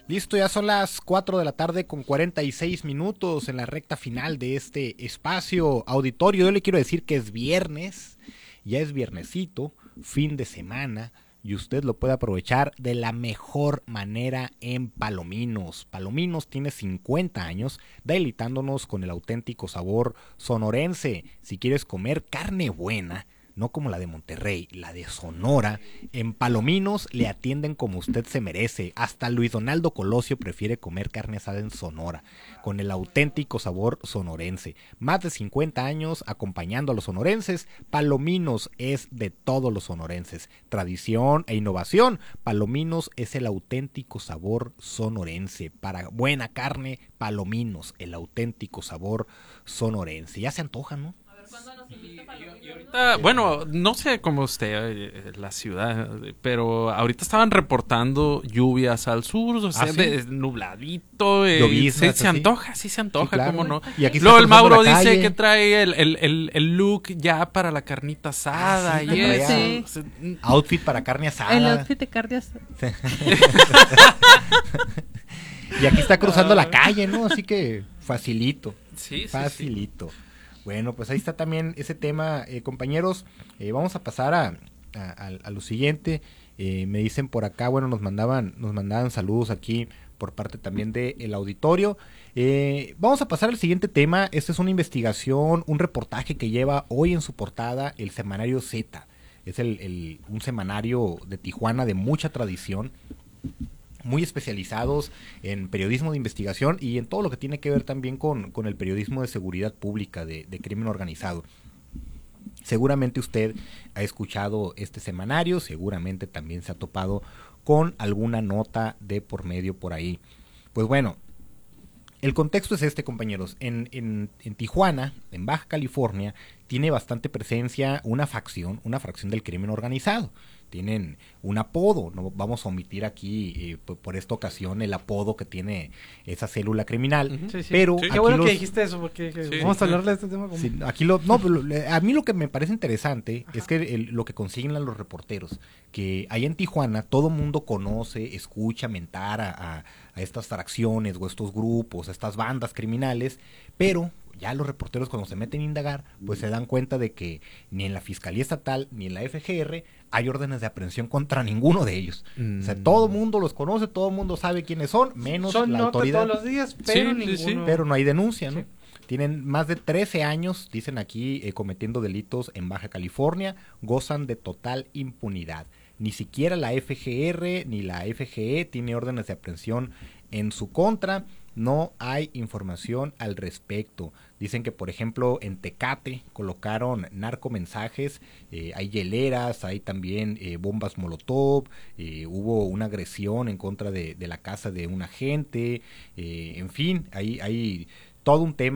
Listo, ya son las 4 de la tarde con 46 minutos en la recta final de este espacio auditorio. Yo le quiero decir que es viernes, ya es viernesito, fin de semana, y usted lo puede aprovechar de la mejor manera en Palominos. Palominos tiene 50 años deleitándonos con el auténtico sabor sonorense. Si quieres comer carne buena, no como la de Monterrey, la de Sonora, en Palominos le atienden como usted se merece. Hasta Luis Donaldo Colosio prefiere comer carne asada en Sonora, con el auténtico sabor sonorense. Más de 50 años acompañando a los sonorenses. Palominos es de todos los sonorenses. Tradición e innovación. Palominos es el auténtico sabor sonorense. Para buena carne, Palominos, el auténtico sabor sonorense. Ya se antoja, ¿no? Y ahorita, bueno, no sé cómo esté la ciudad, pero ahorita estaban reportando lluvias al sur, o sea, ¿Sí? Nubladito, Lloviznas, se antoja, sí se antoja, sí, claro. cómo no. Y aquí Luego el Mauro dice calle. que trae el look ya para la carnita asada Sí, y eso. sí. Outfit para carne asada. El outfit de carne asada. Y aquí está cruzando la calle, ¿no? Así que facilito. Sí, facilito. Sí. Bueno, pues ahí está también ese tema, compañeros. Vamos a pasar a lo siguiente. Me dicen por acá, bueno, nos mandaban saludos aquí por parte también del auditorio. Vamos a pasar al siguiente tema. Esta es una investigación, un reportaje que lleva hoy en su portada el semanario Z. Es un semanario de Tijuana de mucha tradición, muy especializados en periodismo de investigación y en todo lo que tiene que ver también con el periodismo de seguridad pública, de crimen organizado. Seguramente usted ha escuchado este semanario, seguramente también se ha topado con alguna nota de por medio por ahí. Pues bueno, el contexto es este, compañeros. En Tijuana, en Baja California, tiene bastante presencia una fracción del crimen organizado. Tienen un apodo, no vamos a omitir aquí por esta ocasión el apodo que tiene esa célula criminal, sí. pero qué bueno que dijiste eso, porque vamos a hablarle de este tema como... Sí, a mí lo que me parece interesante es que lo que consiguen los reporteros, que ahí en Tijuana todo mundo conoce, escucha mentar a estas fracciones o estos grupos, a estas bandas criminales, pero ya los reporteros cuando se meten a indagar, pues se dan cuenta de que ni en la Fiscalía Estatal ni en la FGR hay órdenes de aprehensión contra ninguno de ellos. O sea, todo mundo los conoce, todo mundo sabe quiénes son, menos la autoridad. Todos los días, pero ninguno. Pero no hay denuncia, ¿no? Sí. Tienen más de 13 años, dicen aquí, cometiendo delitos en Baja California, gozan de total impunidad. Ni siquiera la FGR ni la FGE tiene órdenes de aprehensión en su contra. No hay información al respecto. Dicen que, por ejemplo, en Tecate colocaron narcomensajes, hay hieleras, hay también bombas molotov, hubo una agresión en contra de la casa de un agente, en fin, hay todo un tema